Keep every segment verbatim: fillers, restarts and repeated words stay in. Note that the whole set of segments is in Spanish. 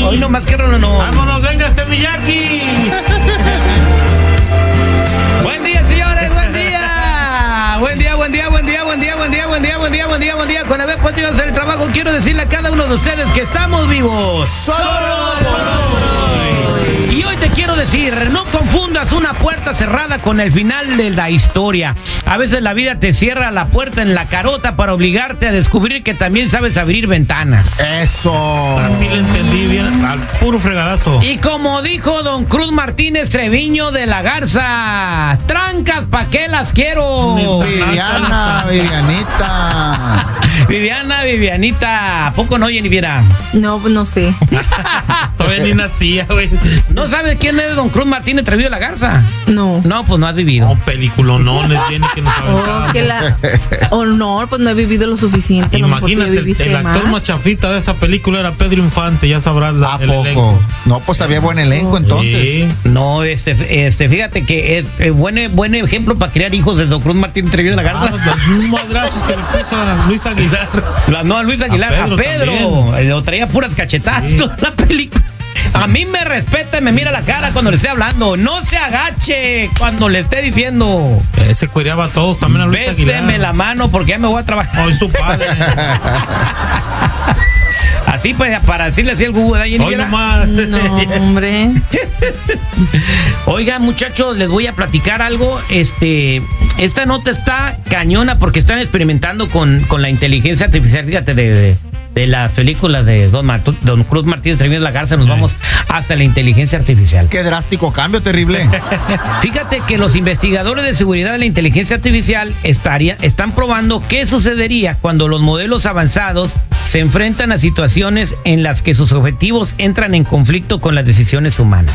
Hoy nomás que no, no. Vámonos, véngase, Miyaki. Buen día, señores, buen día. Buen día, buen día, buen día, buen día, buen día, buen día, buen día, buen día, buen día. Con haber podido hacer el trabajo, quiero decirle a cada uno de ustedes que estamos vivos. Solo por hoy. Y hoy te quiero decir, no confundas una puerta cerrada con el final de la historia. A veces la vida te cierra la puerta en la carota para obligarte a descubrir que también sabes abrir ventanas. Eso. Así le entendí bien, al puro fregadazo. Y como dijo don Cruz Martínez Treviño de la Garza, trancas, ¿pa' qué las quiero? Viviana, Vivianita. Viviana, Vivianita, ¿a poco no, oye, ni viera? No, no sé. Todavía ni nacía, güey. ¿No sabes quién es don Cruz Martínez Treviño de la Garza? No. No, pues no has vivido. No, peliculonones tiene que nos Oh, aventamos. que la... oh, no, pues no he vivido lo suficiente. a lo mejor tú ya Imagínate, el, viviste el actor más. más chafita de esa película era Pedro Infante, ya sabrás la, ¿A el poco? elenco. No, pues había buen elenco entonces. Sí. No, este, este, fíjate que es eh, buen, buen ejemplo para criar hijos de don Cruz Martínez Treviño de la Ah, Garza. los madrazos que le puso a Luis Aguilar. La- no, a Luis Aguilar, a A Pedro. Pedro Eh, Lo traía puras cachetadas Sí. toda la película. A mí me respeta y me mira la cara cuando le esté hablando. No se agache cuando le esté diciendo. Ese cuereaba a todos, también a Luis Béseme Aguilar. la mano porque ya me voy a trabajar. Hoy su padre. Así pues, para decirle así al Google de ahí en Hoy Viera. nomás. No, hombre. Oiga, muchachos, les voy a platicar algo. Este, esta nota está cañona porque están experimentando con, con la inteligencia artificial. Fíjate, de, de, de las películas de Don, Matu- Don Cruz Martínez Treviño de la Garza, nos Sí. vamos hasta la inteligencia artificial. Qué drástico cambio, terrible. Fíjate que los investigadores de seguridad de la inteligencia artificial estaría, están probando qué sucedería cuando los modelos avanzados se enfrentan a situaciones en las que sus objetivos entran en conflicto con las decisiones humanas.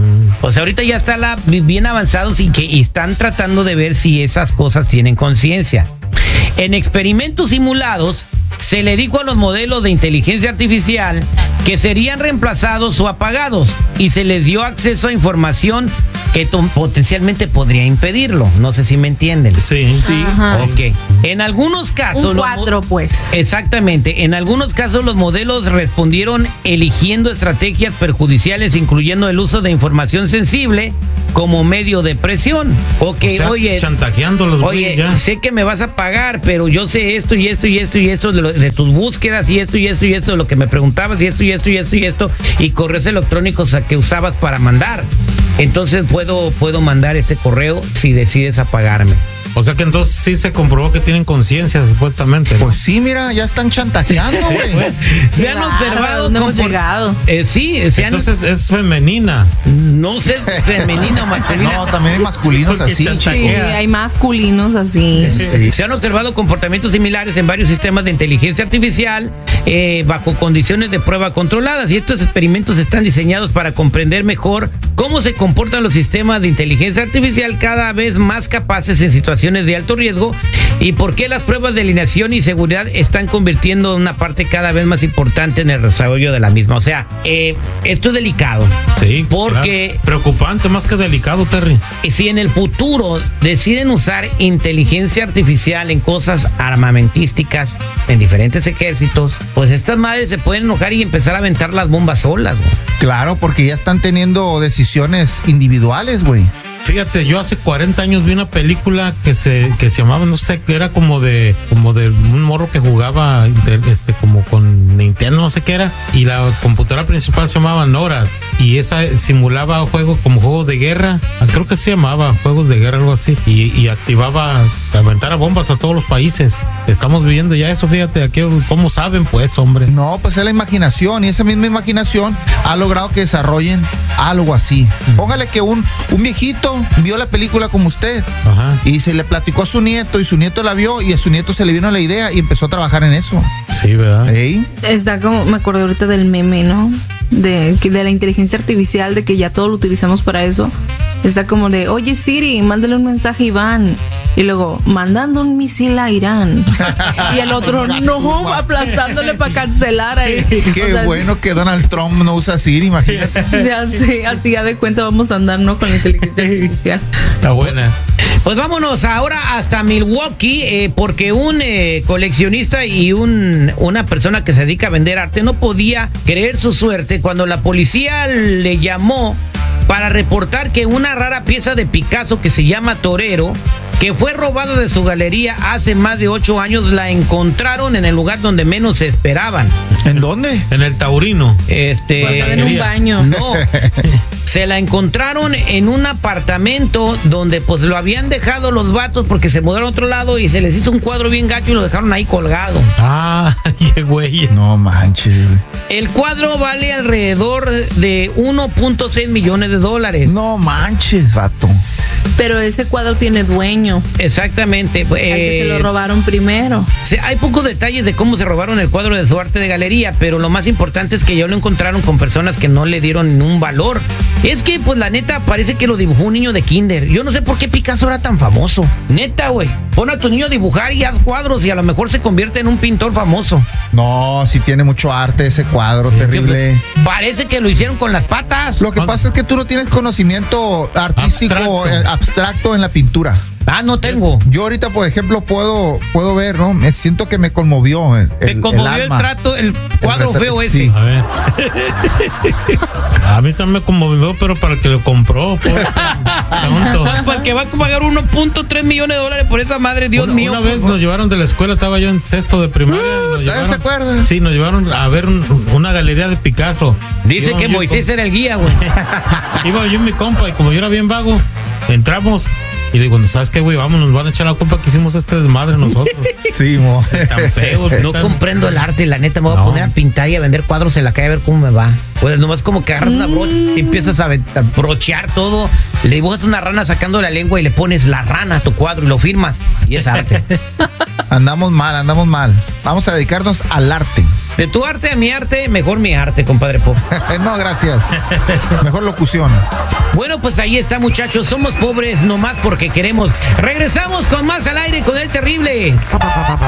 O sea, ahorita ya están la, bien avanzados y que y están tratando de ver si esas cosas tienen conciencia. En experimentos simulados, se le dijo a los modelos de inteligencia artificial que serían reemplazados o apagados y se les dio acceso a información que to- potencialmente podría impedirlo. No sé si me entienden. Sí. Sí. Ajá. Ok. En algunos casos... Un los mo- cuatro, pues. Exactamente. En algunos casos los modelos respondieron eligiendo estrategias perjudiciales, incluyendo el uso de información sensible como medio de presión. Ok, O sea, oye... chantajeando a los Oye, güeyes ya. sé que me vas a pagar, pero yo sé esto y esto y esto y esto de, lo- de tus búsquedas y esto y esto y esto de lo que me preguntabas y esto y esto y esto y esto y correos electrónicos a que usabas para mandar. Entonces puedo, puedo mandar ese correo si decides apagarme. O sea que entonces sí se comprobó que tienen conciencia, supuestamente, ¿no? Pues sí, mira, ya están chantajeando, güey. Se han Bárbaro, observado... ¿dónde hemos compor- llegado? Eh, sí, se han... Entonces es femenina. No sé, femenina o masculina. No, también hay masculinos Porque así, chantajea. Sí, chico. hay masculinos así. Sí. Se han observado comportamientos similares en varios sistemas de inteligencia artificial eh, bajo condiciones de prueba controladas, y estos experimentos están diseñados para comprender mejor cómo se comportan los sistemas de inteligencia artificial cada vez más capaces en situaciones de alto riesgo y por qué las pruebas de alineación y seguridad están convirtiendo en una parte cada vez más importante en el desarrollo de la misma. O sea, eh, esto es delicado. Sí. Porque- claro. Preocupante, más que delicado, Terry. Si en el futuro deciden usar inteligencia artificial en cosas armamentísticas en diferentes ejércitos, pues estas madres se pueden enojar y empezar a aventar las bombas solas, güey. Claro, porque ya están teniendo decisiones individuales, güey. Fíjate, yo hace cuarenta años vi una película que se que se llamaba, no sé, que era como de como de un morro que jugaba de- este como con Nintendo, no sé qué era, y la computadora principal se llamaba Nora y esa simulaba juego como juego de guerra, creo que se llamaba juegos de guerra, algo así, y, y activaba, aventara bombas a todos los países. Estamos viviendo ya eso, fíjate, aquí cómo saben, pues, hombre. No, pues es la imaginación y esa misma imaginación ha logrado que desarrollen algo así. Póngale que un, un viejito vio la película como usted Ajá. y se le platicó a su nieto y su nieto la vio y a su nieto se le vino la idea y empezó a trabajar en eso. Sí, ¿verdad? ¿Ey? Está como, me acuerdo ahorita del meme, ¿no? De, que de la inteligencia artificial, de que ya todo lo utilizamos para eso. Está como de, oye Siri, mándale un mensaje a Iván. Y luego, mandando un misil a Irán. Y el otro, no, aplastándole para cancelar ahí. Qué O sea, bueno que Donald Trump no usa Siri, imagínate. Ya sé, así ya de cuenta vamos a andar, ¿no? Con la inteligencia artificial. Está buena. Pues vámonos ahora hasta Milwaukee, eh, porque un eh, coleccionista y un, una persona que se dedica a vender arte no podía creer su suerte cuando la policía le llamó para reportar que una rara pieza de Picasso que se llama Torero, que fue robada de su galería hace más de ocho años, la encontraron en el lugar donde menos se esperaban. ¿En dónde? En el Taurino. Este, En un baño. no, se la encontraron en un apartamento donde pues lo habían dejado los vatos porque se mudaron a otro lado y se les hizo un cuadro bien gacho y lo dejaron ahí colgado. Ah, qué güey. No manches. El cuadro vale alrededor de uno punto seis millones de dólares. No manches, vato. Pero ese cuadro tiene dueño. Exactamente. Al que se eh, lo robaron primero. Sí, hay pocos detalles de cómo se robaron el cuadro de su arte de galería, pero lo más importante es que ya lo encontraron con personas que no le dieron ningún valor. Es que, pues, la neta, parece que lo dibujó un niño de kinder. Yo no sé por qué Picasso era tan famoso. Neta, güey. Pon a tu niño a dibujar y haz cuadros y a lo mejor se convierte en un pintor famoso. No, sí tiene mucho arte ese cuadro, terrible. Parece que lo hicieron con las patas. Lo que pasa es que tú no tienes conocimiento artístico Abstracto. eh, abstracto en la pintura. Ah, no tengo. Yo ahorita, por ejemplo, puedo puedo ver, ¿no? Me siento que me conmovió el, Te el conmovió el, alma. trato, el cuadro retrato, feo sí. ese. A ver. A mí también me conmovió, pero para el que lo compró. Por... Tonto. Para el que va a pagar uno punto tres millones de dólares por esa madre, Dios una, mío. Una vez nos llevaron de la escuela, estaba yo en sexto de primaria. Uh, nos ¿todavía se acuerdan? Sí, nos llevaron a ver un- una galería de Picasso. Dice Iba que yo Moisés con- era el guía, güey. Iba yo y mi compa, y como yo era bien vago, entramos y le digo, ¿sabes qué, güey? Vamos, nos van a echar la culpa que hicimos este desmadre nosotros. Sí, mo. Tan feo. No tan- comprendo el arte, la neta, me voy a No. poner a pintar y a vender cuadros en la calle a ver cómo me va. Pues nomás como que agarras una brocha y empiezas a, ve- a brochear todo, le dibujas una rana sacando la lengua y le pones la rana a tu cuadro y lo firmas. Y es arte. Andamos mal, andamos mal. Vamos a dedicarnos al arte. De tu arte a mi arte, mejor mi arte, compadre Pop. No, gracias. Mejor locución. Bueno, pues ahí está, muchachos. Somos pobres nomás porque queremos. Regresamos con más al aire con el terrible.